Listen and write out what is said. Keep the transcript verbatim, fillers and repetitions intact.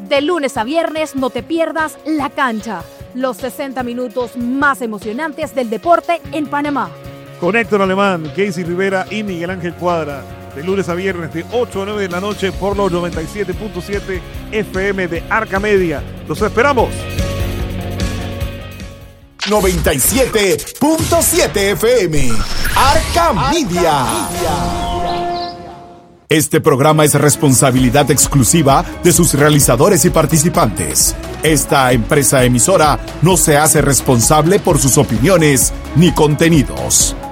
De lunes a viernes no te pierdas La Cancha, los sesenta minutos más emocionantes del deporte en Panamá. Con Héctor Alemán, Casey Rivera y Miguel Ángel Cuadra. De lunes a viernes de ocho a nueve de la noche por los noventa y siete punto siete F M de Arca Media. ¡Los esperamos! noventa y siete punto siete F M Arca Media. Este programa es responsabilidad exclusiva de sus realizadores y participantes. Esta empresa emisora no se hace responsable por sus opiniones ni contenidos.